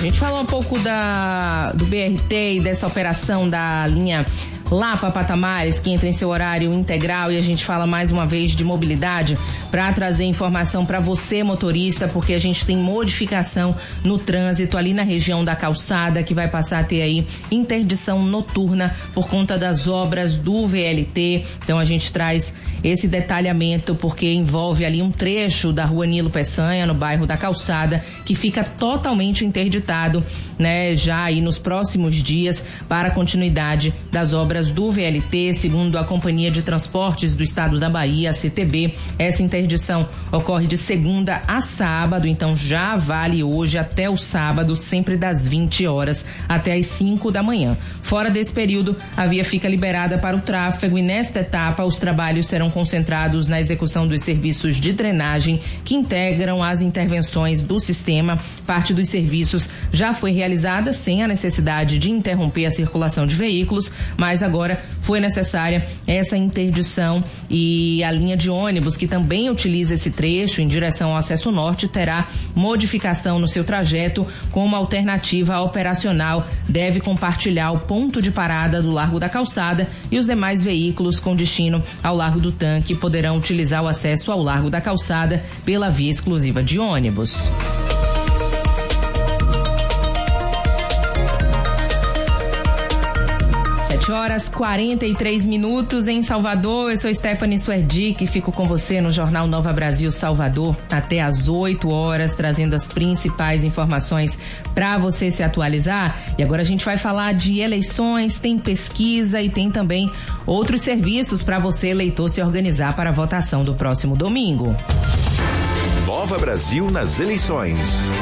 gente falou um pouco do BRT e dessa operação da linha Lapa-Patamares, que entra em seu horário integral, e a gente fala mais uma vez de mobilidade para trazer informação para você, motorista, porque a gente tem modificação no trânsito ali na região da Calçada, que vai passar a ter aí interdição noturna por conta das obras do VLT. Então a gente traz esse detalhamento porque envolve ali um trecho da rua Nilo Peçanha, no bairro da Calçada, que fica totalmente interditado, né, já aí nos próximos dias para a continuidade das obras do VLT. Segundo a Companhia de Transportes do Estado da Bahia, a CTB, essa interdição ocorre de segunda a sábado, então já vale hoje até o sábado, sempre das 20 horas até as 5 da manhã. Fora desse período, a via fica liberada para o tráfego e nesta etapa os trabalhos serão concentrados na execução dos serviços de drenagem que integram as intervenções do sistema. Parte dos serviços já foi realizada sem a necessidade de interromper a circulação de veículos, mas agora foi necessária essa interdição e a linha de ônibus, que também utiliza esse trecho em direção ao acesso norte, terá modificação no seu trajeto. Como alternativa operacional, deve compartilhar o ponto de parada do Largo da Calçada e os demais veículos com destino ao Largo do Tanque poderão utilizar o acesso ao Largo da Calçada pela via exclusiva de ônibus. 7h43 em Salvador. Eu sou Stephanie Suerdic e fico com você no Jornal Nova Brasil Salvador até às 8 horas, trazendo as principais informações para você se atualizar. E agora a gente vai falar de eleições, tem pesquisa e tem também outros serviços para você, eleitor, se organizar para a votação do próximo domingo. Nova Brasil nas eleições.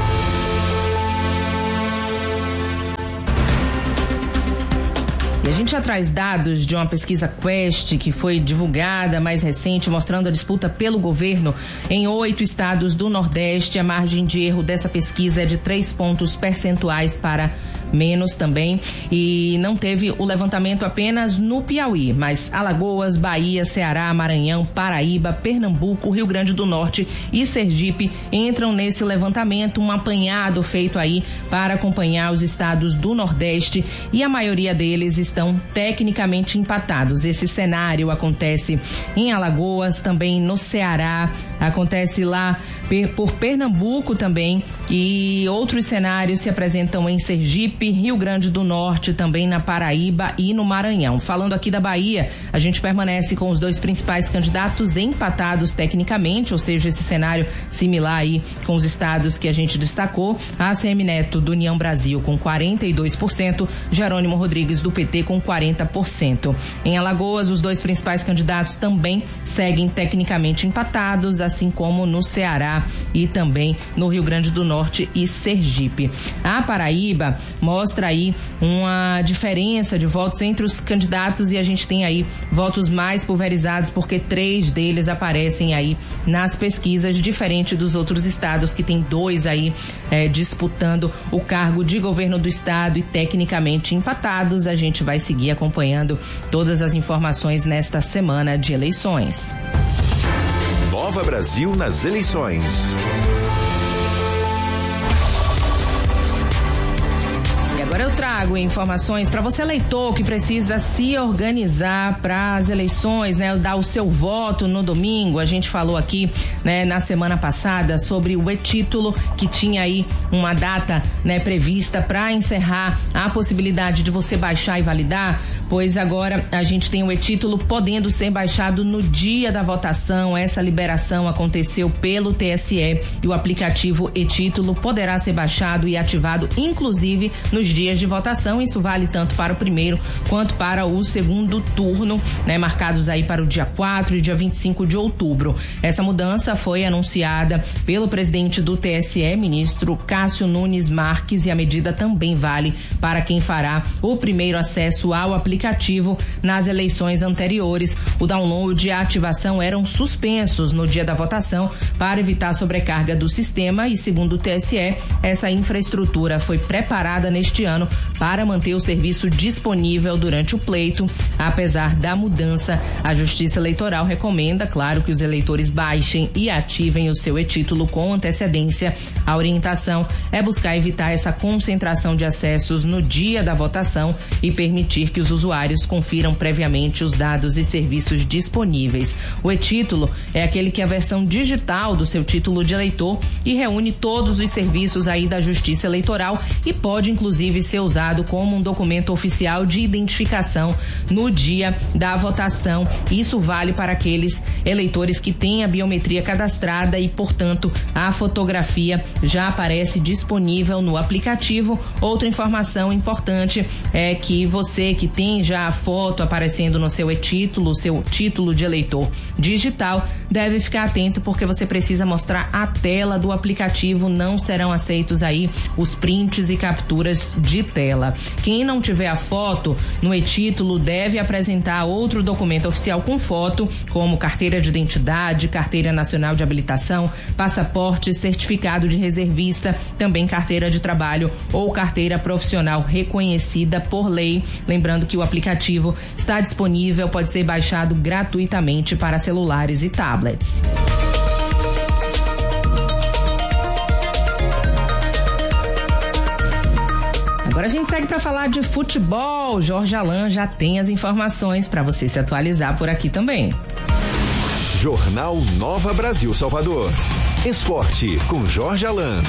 E a gente já traz dados de uma pesquisa Quest que foi divulgada mais recente, mostrando a disputa pelo governo em 8 estados do Nordeste. A margem de erro dessa pesquisa é de 3 pontos percentuais para menos também, e não teve o levantamento apenas no Piauí, mas Alagoas, Bahia, Ceará, Maranhão, Paraíba, Pernambuco, Rio Grande do Norte e Sergipe entram nesse levantamento, um apanhado feito aí para acompanhar os estados do Nordeste, e a maioria deles estão tecnicamente empatados. Esse cenário acontece em Alagoas, também no Ceará, acontece lá por Pernambuco também, e outros cenários se apresentam em Sergipe, Rio Grande do Norte, também na Paraíba e no Maranhão. Falando aqui da Bahia, a gente permanece com os dois principais candidatos empatados tecnicamente, ou seja, esse cenário similar aí com os estados que a gente destacou. ACM Neto do União Brasil com 42%, Jerônimo Rodrigues do PT com 40%. Em Alagoas, os dois principais candidatos também seguem tecnicamente empatados, assim como no Ceará e também no Rio Grande do Norte e Sergipe. A Paraíba mostra aí uma diferença de votos entre os candidatos e a gente tem aí votos mais pulverizados porque 3 deles aparecem aí nas pesquisas, diferente dos outros estados que tem 2 aí disputando o cargo de governo do estado e tecnicamente empatados. A gente vai seguir acompanhando todas as informações nesta semana de eleições. Nova Brasil nas eleições. Agora eu trago informações para você, eleitor, que precisa se organizar para as eleições, né? Dar o seu voto no domingo. A gente falou aqui, né, na semana passada sobre o e-título, que tinha aí uma data, né, prevista para encerrar a possibilidade de você baixar e validar. Pois agora a gente tem o e-título podendo ser baixado no dia da votação. Essa liberação aconteceu pelo TSE e o aplicativo e-título poderá ser baixado e ativado, inclusive nos dias de votação. Isso vale tanto para o primeiro quanto para o segundo turno, né, marcados aí para o dia 4 e dia 25 de outubro. Essa mudança foi anunciada pelo presidente do TSE, ministro Cássio Nunes Marques, e a medida também vale para quem fará o primeiro acesso ao aplicativo nas eleições anteriores. O download e a ativação eram suspensos no dia da votação para evitar sobrecarga do sistema e, segundo o TSE, essa infraestrutura foi preparada neste ano para manter o serviço disponível durante o pleito. Apesar da mudança, a Justiça Eleitoral recomenda, claro, que os eleitores baixem e ativem o seu e-título com antecedência. A orientação é buscar evitar essa concentração de acessos no dia da votação e permitir que os usuários confiram previamente os dados e serviços disponíveis. O e-título é aquele que é a versão digital do seu título de eleitor e reúne todos os serviços aí da Justiça Eleitoral e pode inclusive ser usado como um documento oficial de identificação no dia da votação. Isso vale para aqueles eleitores que têm a biometria cadastrada e, portanto, a fotografia já aparece disponível no aplicativo. Outra informação importante é que você que tem já a foto aparecendo no seu e-título, seu título de eleitor digital, deve ficar atento porque você precisa mostrar a tela do aplicativo, não serão aceitos aí os prints e capturas de tela. Quem não tiver a foto no e-título deve apresentar outro documento oficial com foto, como carteira de identidade, carteira nacional de habilitação, passaporte, certificado de reservista, também carteira de trabalho ou carteira profissional reconhecida por lei. Lembrando que o aplicativo está disponível, pode ser baixado gratuitamente para celulares e tablets. Agora a gente segue para falar de futebol. Jorge Alain já tem as informações para você se atualizar por aqui também. Jornal Nova Brasil Salvador. Esporte com Jorge Alain.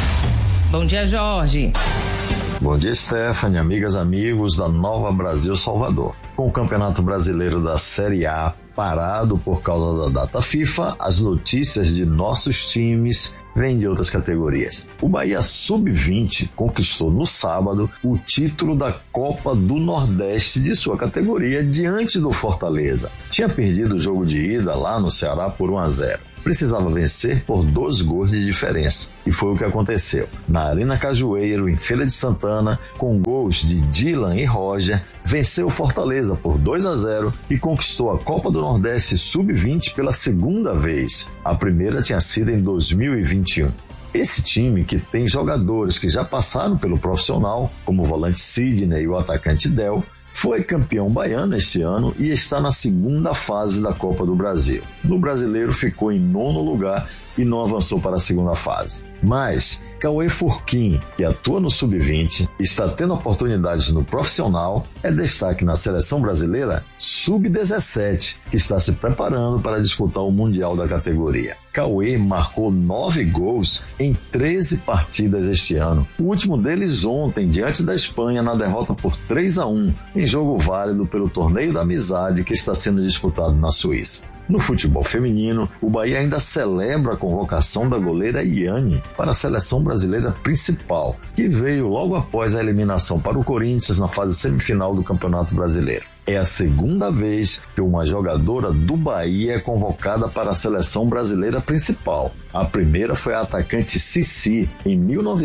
Bom dia, Jorge. Bom dia, Stephanie, amigas, amigos da Nova Brasil Salvador. Com o Campeonato Brasileiro da Série A parado por causa da data FIFA, as notícias de nossos times vêm de outras categorias. O Bahia Sub-20 conquistou no sábado o título da Copa do Nordeste de sua categoria diante do Fortaleza. Tinha perdido o jogo de ida lá no Ceará por 1-0. Precisava vencer por 2 gols de diferença. E foi o que aconteceu. Na Arena Cajueiro, em Feira de Santana, com gols de Dylan e Roger, venceu o Fortaleza por 2-0 e conquistou a Copa do Nordeste Sub-20 pela segunda vez. A primeira tinha sido em 2021. Esse time, que tem jogadores que já passaram pelo profissional, como o volante Sidney e o atacante Del, foi campeão baiano este ano e está na segunda fase da Copa do Brasil. No Brasileiro ficou em 9º lugar e não avançou para a segunda fase. Mas Cauê Furquim, que atua no Sub-20 e está tendo oportunidades no profissional, é destaque na seleção brasileira Sub-17, que está se preparando para disputar o Mundial da categoria. Cauê marcou 9 gols em 13 partidas este ano. O último deles ontem, diante da Espanha, na derrota por 3-1, em jogo válido pelo Torneio da Amizade que está sendo disputado na Suíça. No futebol feminino, o Bahia ainda celebra a convocação da goleira Iane para a seleção brasileira principal, que veio logo após a eliminação para o Corinthians na fase semifinal do Campeonato Brasileiro. É a segunda vez que uma jogadora do Bahia é convocada para a seleção brasileira principal. A primeira foi a atacante Cici, em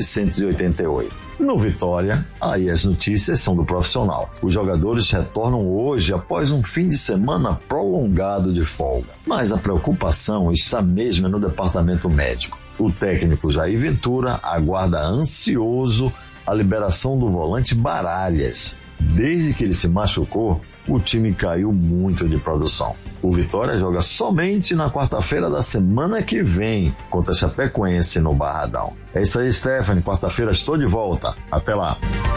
1988. No Vitória, aí as notícias são do profissional. Os jogadores retornam hoje após um fim de semana prolongado de folga. Mas a preocupação está mesmo no departamento médico. O técnico Jair Ventura aguarda ansioso a liberação do volante Baralhas. Desde que ele se machucou, o time caiu muito de produção. O Vitória joga somente na quarta-feira da semana que vem contra a Chapecoense no Barradão. É isso aí, Stephanie. Quarta-feira estou de volta. Até lá.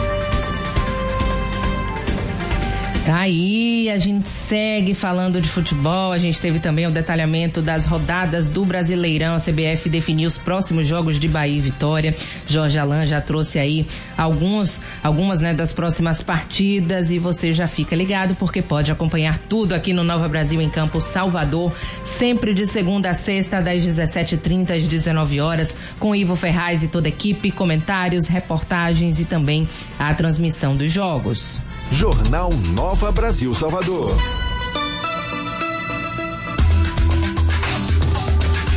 Tá aí, a gente segue falando de futebol. A gente teve também o detalhamento das rodadas do Brasileirão. A CBF definiu os próximos jogos de Bahia e Vitória. Jorge Alain já trouxe aí algumas, né, das próximas partidas e você já fica ligado porque pode acompanhar tudo aqui no Nova Brasil em Campo Salvador, sempre de segunda a sexta, das 17h30 às 19 horas, com Ivo Ferraz e toda a equipe, comentários, reportagens e também a transmissão dos jogos. Jornal Nova Brasil Salvador.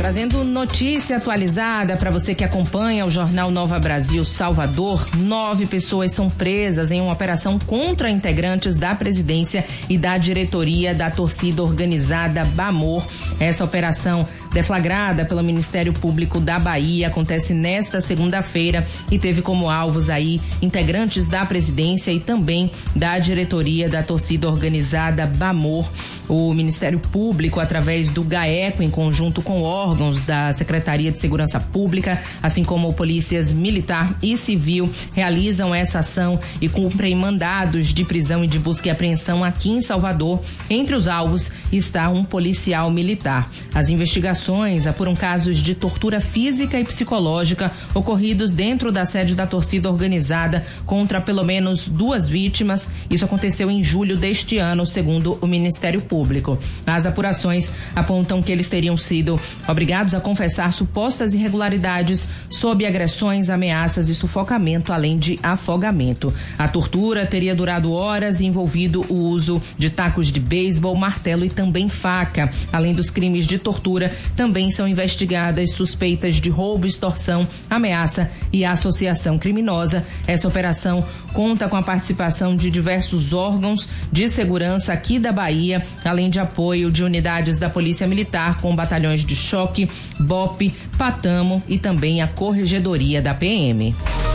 Trazendo notícia atualizada para você que acompanha o Jornal Nova Brasil Salvador, 9 pessoas são presas em uma operação contra integrantes da presidência e da diretoria da torcida organizada Bamor. Essa operação, deflagrada pelo Ministério Público da Bahia, acontece nesta segunda-feira e teve como alvos aí integrantes da presidência e também da diretoria da torcida organizada Bamor. O Ministério Público, através do GAECO, em conjunto com órgãos da Secretaria de Segurança Pública, assim como polícias militar e civil, realizam essa ação e cumprem mandados de prisão e de busca e apreensão aqui em Salvador. Entre os alvos está um policial militar. As investigações apuram casos de tortura física e psicológica ocorridos dentro da sede da torcida organizada contra pelo menos 2 vítimas. Isso aconteceu em julho deste ano, segundo o Ministério Público. As apurações apontam que eles teriam sido obrigados a confessar supostas irregularidades sob agressões, ameaças e sufocamento, além de afogamento. A tortura teria durado horas e envolvido o uso de tacos de beisebol, martelo e também faca. Além dos crimes de tortura, também são investigadas suspeitas de roubo, extorsão, ameaça e associação criminosa. Essa operação conta com a participação de diversos órgãos de segurança aqui da Bahia, além de apoio de unidades da Polícia Militar com batalhões de choque, BOPE, Patamo e também a Corregedoria da PM.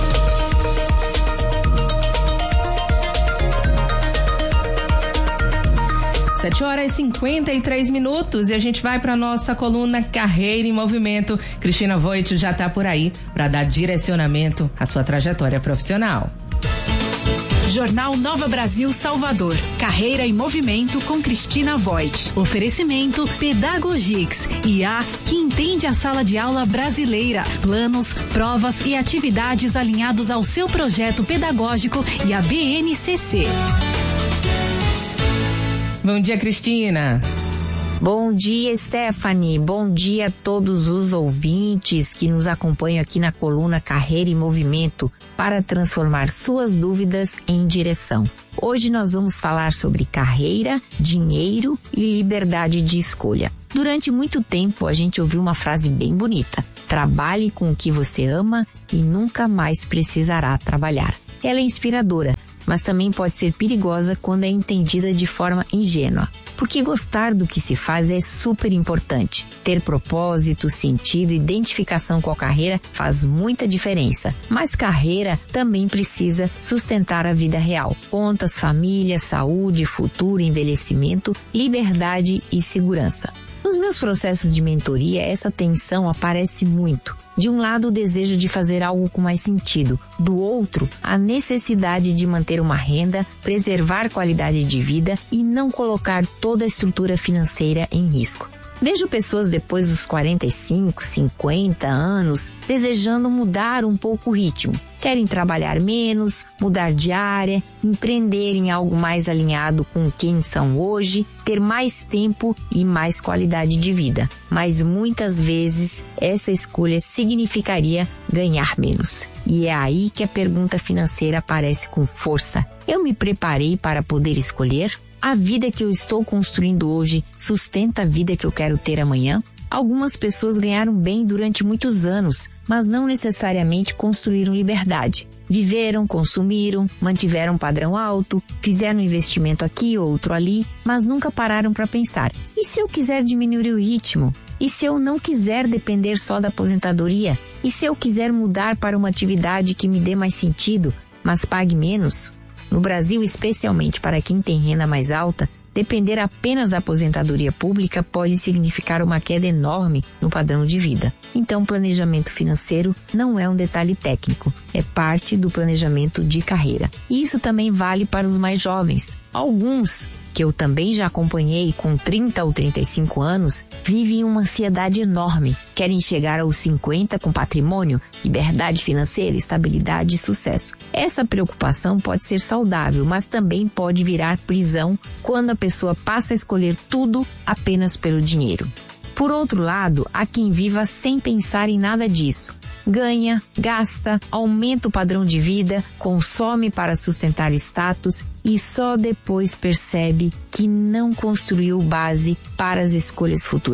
Sete horas e 53 minutos e a gente vai para nossa coluna Carreira em Movimento. Cristina Voit já está por aí para dar direcionamento à sua trajetória profissional. Jornal Nova Brasil Salvador. Carreira em Movimento com Cristina Voit. Oferecimento Pedagogix, IA que entende a sala de aula brasileira. Planos, provas e atividades alinhados ao seu projeto pedagógico e a BNCC. Bom dia, Cristina. Bom dia, Stephanie. Bom dia a todos os ouvintes que nos acompanham aqui na coluna Carreira em Movimento para transformar suas dúvidas em direção. Hoje nós vamos falar sobre carreira, dinheiro e liberdade de escolha. Durante muito tempo a gente ouviu uma frase bem bonita: trabalhe com o que você ama e nunca mais precisará trabalhar. Ela é inspiradora, mas também pode ser perigosa quando é entendida de forma ingênua. Porque gostar do que se faz é super importante. Ter propósito, sentido, identificação com a carreira faz muita diferença. Mas carreira também precisa sustentar a vida real. Contas, família, saúde, futuro, envelhecimento, liberdade e segurança. Nos meus processos de mentoria, essa tensão aparece muito. De um lado, o desejo de fazer algo com mais sentido. Do outro, a necessidade de manter uma renda, preservar qualidade de vida e não colocar toda a estrutura financeira em risco. Vejo pessoas depois dos 45, 50 anos desejando mudar um pouco o ritmo. Querem trabalhar menos, mudar de área, empreender em algo mais alinhado com quem são hoje, ter mais tempo e mais qualidade de vida. Mas muitas vezes essa escolha significaria ganhar menos. E é aí que a pergunta financeira aparece com força. Eu me preparei para poder escolher? A vida que eu estou construindo hoje sustenta a vida que eu quero ter amanhã? Algumas pessoas ganharam bem durante muitos anos, mas não necessariamente construíram liberdade. Viveram, consumiram, mantiveram um padrão alto, fizeram um investimento aqui, outro ali, mas nunca pararam para pensar: e se eu quiser diminuir o ritmo? E se eu não quiser depender só da aposentadoria? E se eu quiser mudar para uma atividade que me dê mais sentido, mas pague menos? No Brasil, especialmente para quem tem renda mais alta, depender apenas da aposentadoria pública pode significar uma queda enorme no padrão de vida. Então, planejamento financeiro não é um detalhe técnico, é parte do planejamento de carreira. E isso também vale para os mais jovens. Alguns, que eu também já acompanhei com 30 ou 35 anos, vivem uma ansiedade enorme. Querem chegar aos 50 com patrimônio, liberdade financeira, estabilidade e sucesso. Essa preocupação pode ser saudável, mas também pode virar prisão quando a pessoa passa a escolher tudo apenas pelo dinheiro. Por outro lado, há quem viva sem pensar em nada disso. Ganha, gasta, aumenta o padrão de vida, consome para sustentar status e só depois percebe que não construiu base para as escolhas futuras.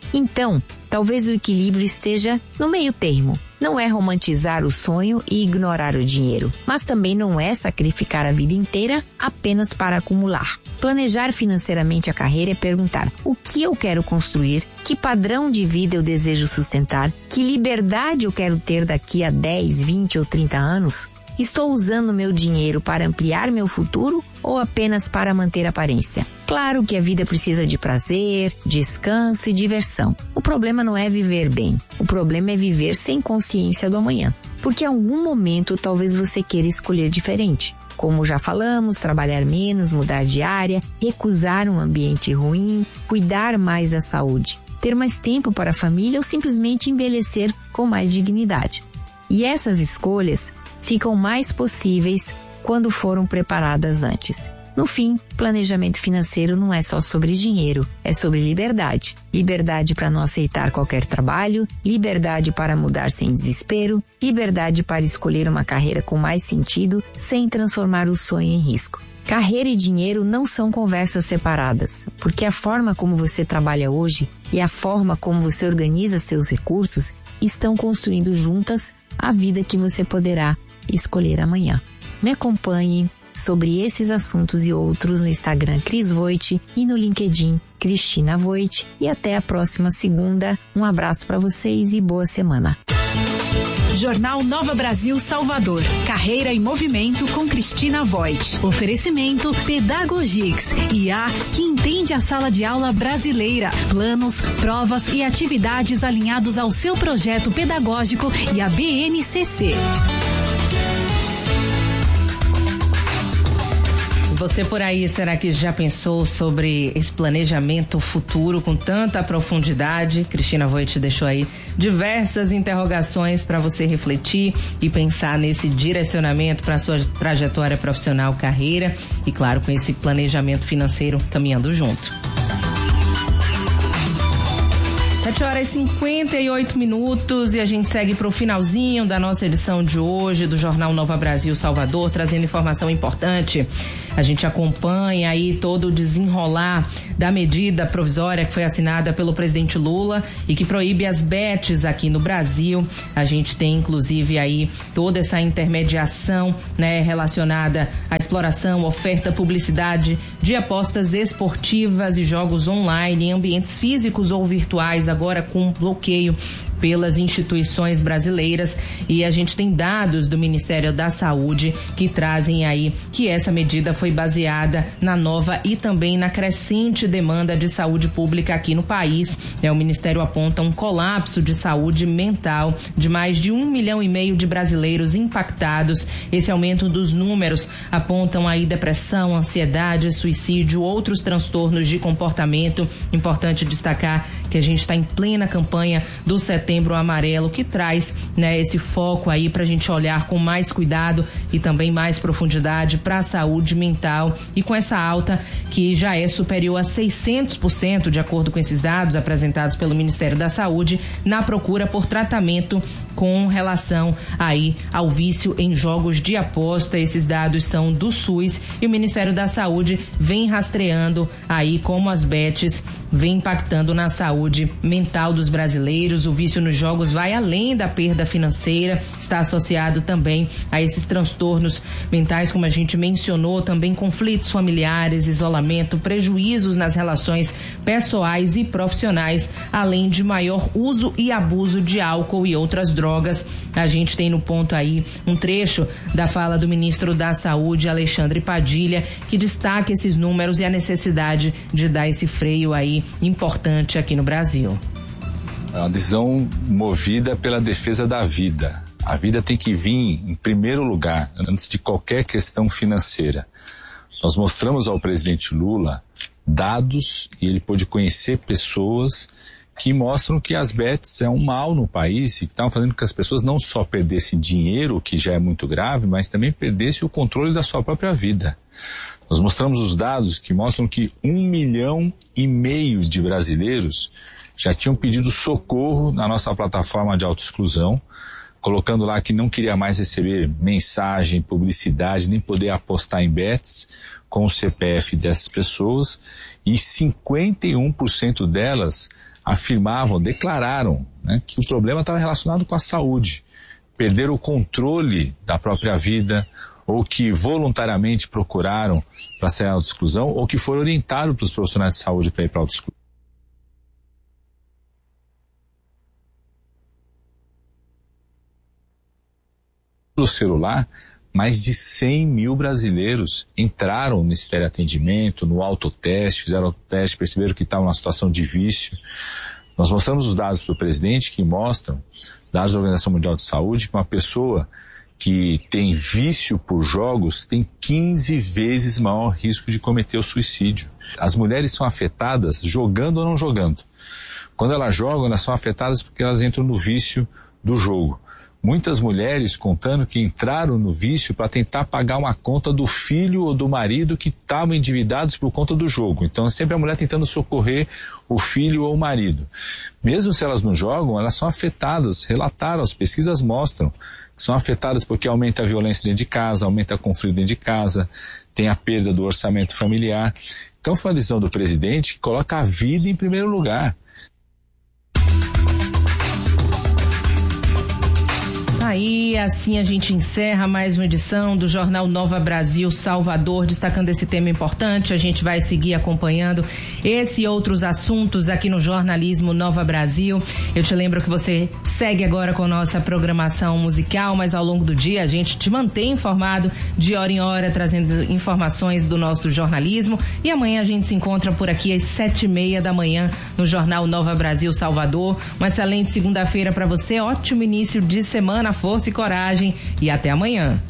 Então, talvez o equilíbrio esteja no meio termo. Não é romantizar o sonho e ignorar o dinheiro, mas também não é sacrificar a vida inteira apenas para acumular. Planejar financeiramente a carreira é perguntar: o que eu quero construir? Que padrão de vida eu desejo sustentar? Que liberdade eu quero ter daqui a 10, 20 ou 30 anos? Estou usando meu dinheiro para ampliar meu futuro ou apenas para manter aparência? Claro que a vida precisa de prazer, descanso e diversão. O problema não é viver bem. O problema é viver sem consciência do amanhã. Porque em algum momento talvez você queira escolher diferente. Como já falamos, trabalhar menos, mudar de área, recusar um ambiente ruim, cuidar mais da saúde, ter mais tempo para a família ou simplesmente envelhecer com mais dignidade. E essas escolhas ficam mais possíveis quando foram preparadas antes. No fim, planejamento financeiro não é só sobre dinheiro, é sobre liberdade. Liberdade para não aceitar qualquer trabalho, liberdade para mudar sem desespero, liberdade para escolher uma carreira com mais sentido sem transformar o sonho em risco. Carreira e dinheiro não são conversas separadas, porque a forma como você trabalha hoje e a forma como você organiza seus recursos estão construindo juntas a vida que você poderá escolher amanhã. Me acompanhe sobre esses assuntos e outros no Instagram Cris Voit e no LinkedIn Cristina Voit. E até a próxima segunda. Um abraço para vocês e boa semana. Jornal Nova Brasil Salvador. Carreira em movimento com Cristina Voit. Oferecimento Pedagogix, IA que entende a sala de aula brasileira. Planos, provas e atividades alinhados ao seu projeto pedagógico e a BNCC. Você por aí, será que já pensou sobre esse planejamento futuro com tanta profundidade? Cristina Voit deixou aí diversas interrogações para você refletir e pensar nesse direcionamento para a sua trajetória profissional, carreira e, claro, com esse planejamento financeiro caminhando junto. 7h58 e a gente segue para o finalzinho da nossa edição de hoje do Jornal Nova Brasil Salvador, trazendo informação importante. A gente acompanha aí todo o desenrolar da medida provisória que foi assinada pelo presidente Lula e que proíbe as bets aqui no Brasil. A gente tem inclusive aí toda essa intermediação, né, relacionada à exploração, oferta, publicidade de apostas esportivas e jogos online em ambientes físicos ou virtuais, agora com bloqueio pelas instituições brasileiras, e a gente tem dados do Ministério da Saúde que trazem aí que essa medida foi baseada na nova e também na crescente demanda de saúde pública aqui no país. O Ministério aponta um colapso de saúde mental de mais de 1,5 milhão de brasileiros impactados. Esse aumento dos números apontam aí depressão, ansiedade, suicídio, outros transtornos de comportamento. Importante destacar que a gente está em plena campanha do Setembro Amarelo, que traz, né, esse foco aí para a gente olhar com mais cuidado e também mais profundidade para a saúde mental, e com essa alta que já é superior a 600%, de acordo com esses dados apresentados pelo Ministério da Saúde, na procura por tratamento com relação aí ao vício em jogos de aposta. Esses dados são do SUS e o Ministério da Saúde vem rastreando aí como as bets vem impactando na saúde mental dos brasileiros. O vício nos jogos vai além da perda financeira, está associado também a esses transtornos mentais, como a gente mencionou, também conflitos familiares, isolamento, prejuízos nas relações pessoais e profissionais, além de maior uso e abuso de álcool e outras drogas. A gente tem no ponto aí um trecho da fala do ministro da Saúde, Alexandre Padilha, que destaca esses números e a necessidade de dar esse freio aí importante aqui no Brasil. É uma decisão movida pela defesa da vida. A vida tem que vir em primeiro lugar, antes de qualquer questão financeira. Nós mostramos ao presidente Lula dados, e ele pôde conhecer pessoas que mostram que as bets é um mal no país e que estavam fazendo com que as pessoas não só perdessem dinheiro, que já é muito grave, mas também perdessem o controle da sua própria vida. Nós mostramos os dados que mostram que 1,5 milhão de brasileiros já tinham pedido socorro na nossa plataforma de autoexclusão, colocando lá que não queria mais receber mensagem, publicidade, nem poder apostar em bets com o CPF dessas pessoas, e 51% delas afirmavam, declararam, né, que o problema estava relacionado com a saúde. Perderam o controle da própria vida, ou que voluntariamente procuraram para sair da autoexclusão, ou que foram orientados pelos profissionais de saúde para ir para a autoexclusão. Pelo celular, mais de 100 mil brasileiros entraram nesse teleatendimento, no autoteste, fizeram autoteste, perceberam que estavam numa situação de vício. Nós mostramos os dados para o presidente que mostram, dados da Organização Mundial de Saúde, que uma pessoa que tem vício por jogos tem 15 vezes maior risco de cometer o suicídio. As mulheres são afetadas jogando ou não jogando. Quando elas jogam, elas são afetadas porque elas entram no vício do jogo. Muitas mulheres contando que entraram no vício para tentar pagar uma conta do filho ou do marido que estavam endividados por conta do jogo. Então é sempre a mulher tentando socorrer o filho ou o marido. Mesmo se elas não jogam, elas são afetadas. Relataram, as pesquisas mostram que são afetadas porque aumenta a violência dentro de casa, aumenta o conflito dentro de casa, tem a perda do orçamento familiar. Então foi a decisão do presidente que coloca a vida em primeiro lugar. Aí, assim a gente encerra mais uma edição do Jornal Nova Brasil Salvador, destacando esse tema importante. A gente vai seguir acompanhando esse e outros assuntos aqui no Jornalismo Nova Brasil. Eu te lembro que você segue agora com nossa programação musical, mas ao longo do dia a gente te mantém informado de hora em hora, trazendo informações do nosso jornalismo. E amanhã a gente se encontra por aqui às 7:30 da manhã no Jornal Nova Brasil Salvador. Uma excelente segunda-feira para você, ótimo início de semana. Força e coragem e até amanhã.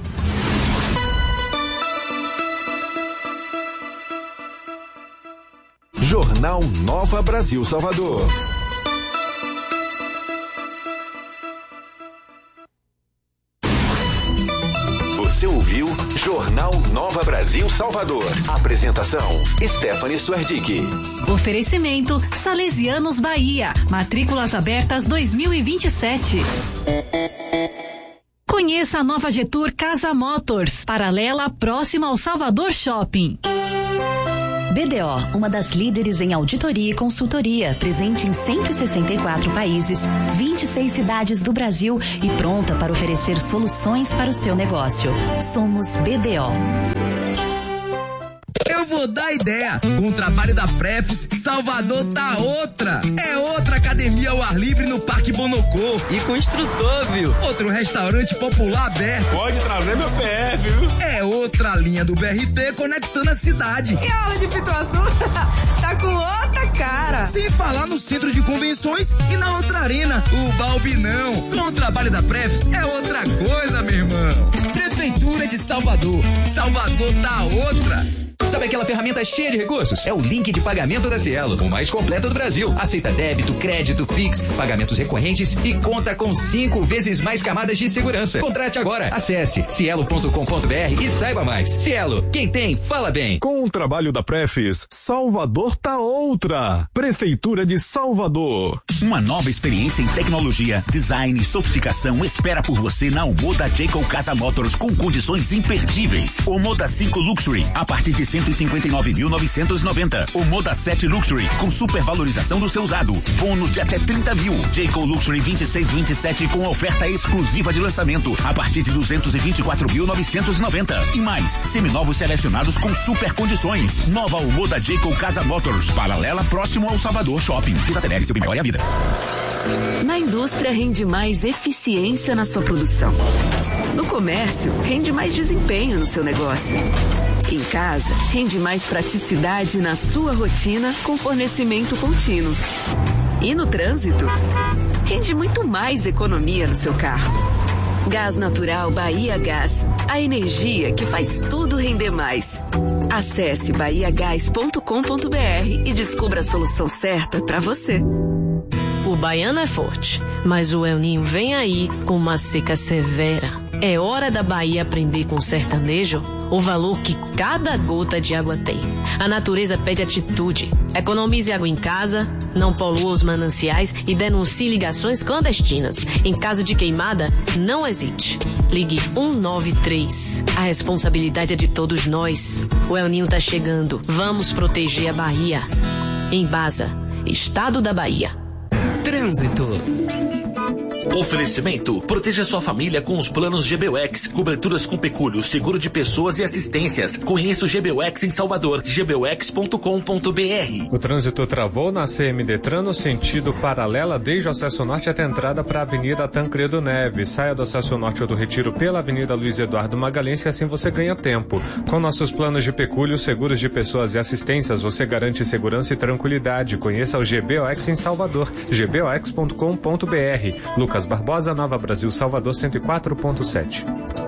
Jornal Nova Brasil Salvador. Você ouviu Jornal Nova Brasil Salvador. Apresentação: Stephanie Suerdick. Oferecimento Salesianos Bahia. Matrículas abertas 2027. Conheça a nova Getur Casa Motors, paralela próxima ao Salvador Shopping. BDO, uma das líderes em auditoria e consultoria, presente em 164 países, 26 cidades do Brasil e pronta para oferecer soluções para o seu negócio. Somos BDO. Eu vou dar ideia. Com o trabalho da Prefis, Salvador tá outra. É outra academia ao ar livre no Parque Bonocô. E com instrutor, viu? Outro restaurante popular aberto. Pode trazer meu PF, viu? É outra linha do BRT conectando a cidade. E a aula de Pituaçu tá com outra cara. Sem falar no centro de convenções e na outra arena, o Balbinão. Com o trabalho da Prefis, é outra coisa, meu irmão. Prefeitura de Salvador. Salvador tá outra. Sabe aquela ferramenta cheia de recursos? É o link de pagamento da Cielo, o mais completo do Brasil. Aceita débito, crédito, Pix, pagamentos recorrentes e conta com 5 vezes mais camadas de segurança. Contrate agora. Acesse cielo.com.br e saiba mais. Cielo, quem tem, fala bem. Com o trabalho da Prefis, Salvador tá outra. Prefeitura de Salvador. Uma nova experiência em tecnologia, design e sofisticação espera por você na Omoda Jayco Casa Motors com condições imperdíveis. Omoda 5 Luxury, a partir de 159.990. O Moda 7 Luxury, com supervalorização do seu usado. Bônus de até 30 mil. Jayco Luxury 2627 com oferta exclusiva de lançamento. A partir de 224.990. E mais, seminovos selecionados com super condições. Nova Moda Jayco Casa Motors, paralela próximo ao Salvador Shopping. Desacelere seu maior e a vida. Na indústria rende mais eficiência na sua produção. No comércio, rende mais desempenho no seu negócio. Em casa, rende mais praticidade na sua rotina com fornecimento contínuo. E no trânsito, rende muito mais economia no seu carro. Gás Natural Bahia Gás, a energia que faz tudo render mais. Acesse bahiagás.com.br e descubra a solução certa para você. O baiano é forte, mas o El Ninho vem aí com uma seca severa. É hora da Bahia aprender com o sertanejo o valor que cada gota de água tem. A natureza pede atitude. Economize água em casa, não polua os mananciais e denuncie ligações clandestinas. Em caso de queimada, não hesite. Ligue 193. A responsabilidade é de todos nós. O El Ninho tá chegando. Vamos proteger a Bahia. Embasa. Estado da Bahia. Trânsito. Oferecimento: proteja sua família com os planos GBUX, coberturas com pecúlio, seguro de pessoas e assistências. Conheça o GBUX em Salvador, gbux.com.br. O trânsito travou na CM-Detran no sentido paralela desde o acesso norte até a entrada para a Avenida Tancredo Neves. Saia do acesso norte ou do Retiro pela Avenida Luiz Eduardo Magalhães e assim você ganha tempo. Com nossos planos de pecúlio, seguros de pessoas e assistências, você garante segurança e tranquilidade. Conheça o GBUX em Salvador, gbux.com.br. Lucas Barbosa, Nova Brasil, Salvador 104.7.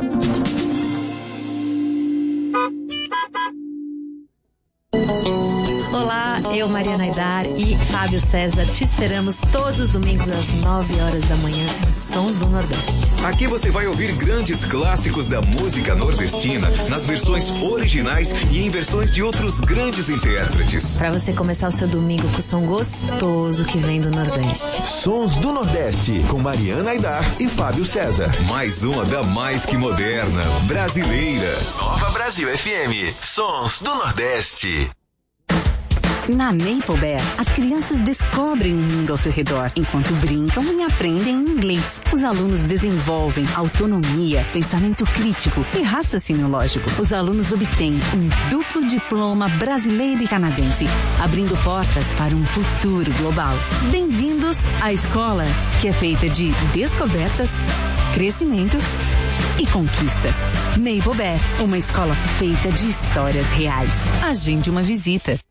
Olá, eu, Mariana Aidar e Fábio César te esperamos todos os domingos às 9 horas da manhã nos Sons do Nordeste. Aqui você vai ouvir grandes clássicos da música nordestina nas versões originais e em versões de outros grandes intérpretes. Para você começar o seu domingo com o som gostoso que vem do Nordeste. Sons do Nordeste, com Mariana Aidar e Fábio César. Mais uma da mais que moderna, brasileira. Nova Brasil FM, Sons do Nordeste. Na Maple Bear, as crianças descobrem o mundo ao seu redor, enquanto brincam e aprendem inglês. Os alunos desenvolvem autonomia, pensamento crítico e raciocínio lógico. Os alunos obtêm um duplo diploma brasileiro e canadense, abrindo portas para um futuro global. Bem-vindos à escola, que é feita de descobertas, crescimento e conquistas. Maple Bear, uma escola feita de histórias reais. Agende uma visita.